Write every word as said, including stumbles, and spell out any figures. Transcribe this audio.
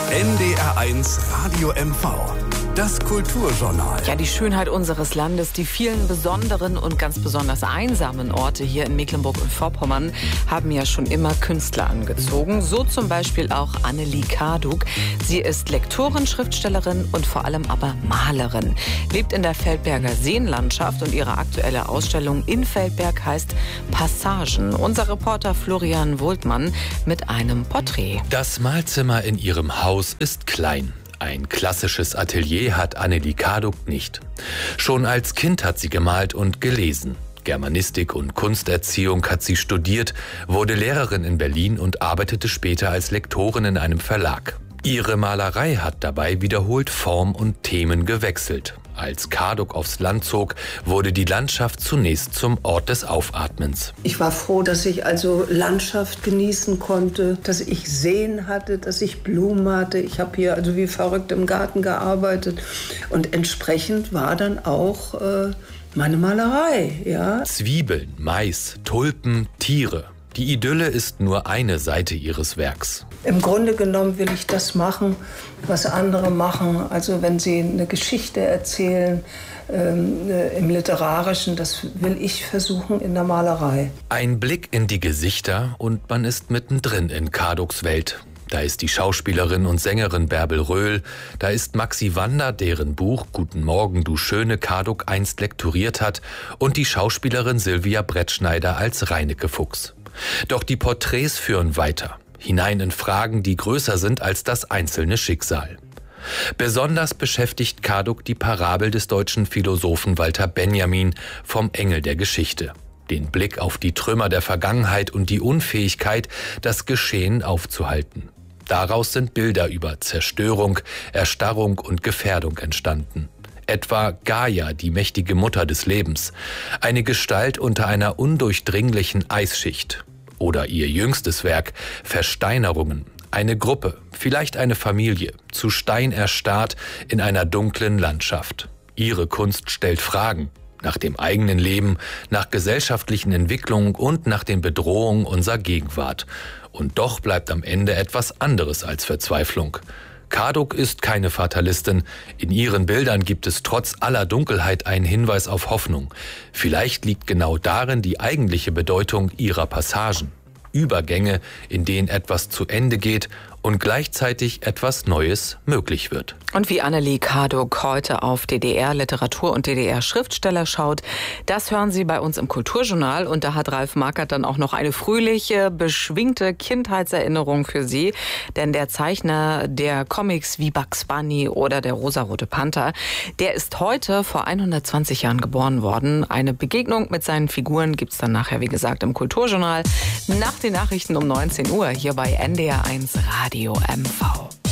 N D R eins Radio M V. Das Kulturjournal. Ja, die Schönheit unseres Landes, die vielen besonderen und ganz besonders einsamen Orte hier in Mecklenburg und Vorpommern haben ja schon immer Künstler angezogen. So zum Beispiel auch Annelie Karduk. Sie ist Lektorin, Schriftstellerin und vor allem aber Malerin. Lebt in der Feldberger Seenlandschaft und ihre aktuelle Ausstellung in Feldberg heißt Passagen. Unser Reporter Florian Wohltmann mit einem Porträt. Das Malzimmer in ihrem Haus ist klein. Ein klassisches Atelier hat Annelie Karduk nicht. Schon als Kind hat sie gemalt und gelesen. Germanistik und Kunsterziehung hat sie studiert, wurde Lehrerin in Berlin und arbeitete später als Lektorin in einem Verlag. Ihre Malerei hat dabei wiederholt Form und Themen gewechselt. Als Karduk aufs Land zog, wurde die Landschaft zunächst zum Ort des Aufatmens. Ich war froh, dass ich also Landschaft genießen konnte, dass ich Seen hatte, dass ich Blumen hatte. Ich habe hier also wie verrückt im Garten gearbeitet. Und entsprechend war dann auch äh, meine Malerei. Ja. Zwiebeln, Mais, Tulpen, Tiere. Die Idylle ist nur eine Seite ihres Werks. Im Grunde genommen will ich das machen, was andere machen. Also wenn sie eine Geschichte erzählen ähm, äh, im Literarischen, das will ich versuchen in der Malerei. Ein Blick in die Gesichter und man ist mittendrin in Karduks Welt. Da ist die Schauspielerin und Sängerin Bärbel Röhl, da ist Maxi Wander, deren Buch »Guten Morgen, du Schöne« Karduk einst lektoriert hat, und die Schauspielerin Sylvia Brettschneider als Reineke Fuchs. Doch die Porträts führen weiter, hinein in Fragen, die größer sind als das einzelne Schicksal. Besonders beschäftigt Karduk die Parabel des deutschen Philosophen Walter Benjamin vom Engel der Geschichte. Den Blick auf die Trümmer der Vergangenheit und die Unfähigkeit, das Geschehen aufzuhalten. Daraus sind Bilder über Zerstörung, Erstarrung und Gefährdung entstanden. Etwa Gaia, die mächtige Mutter des Lebens, eine Gestalt unter einer undurchdringlichen Eisschicht. Oder ihr jüngstes Werk, Versteinerungen, eine Gruppe, vielleicht eine Familie, zu Stein erstarrt in einer dunklen Landschaft. Ihre Kunst stellt Fragen nach dem eigenen Leben, nach gesellschaftlichen Entwicklungen und nach den Bedrohungen unserer Gegenwart. Und doch bleibt am Ende etwas anderes als Verzweiflung. Karduk ist keine Fatalistin. In ihren Bildern gibt es trotz aller Dunkelheit einen Hinweis auf Hoffnung. Vielleicht liegt genau darin die eigentliche Bedeutung ihrer Passagen. Übergänge, in denen etwas zu Ende geht und gleichzeitig etwas Neues möglich wird. Und wie Annelie Karduk heute auf D D R-Literatur und D D R-Schriftsteller schaut, das hören Sie bei uns im Kulturjournal. Und da hat Ralf Markert dann auch noch eine fröhliche, beschwingte Kindheitserinnerung für Sie. Denn der Zeichner der Comics wie Bugs Bunny oder der Rosarote Panther, der ist heute vor hundertzwanzig Jahren geboren worden. Eine Begegnung mit seinen Figuren gibt es dann nachher, wie gesagt, im Kulturjournal. Nach den Nachrichten um neunzehn Uhr hier bei N D R eins Radio M V.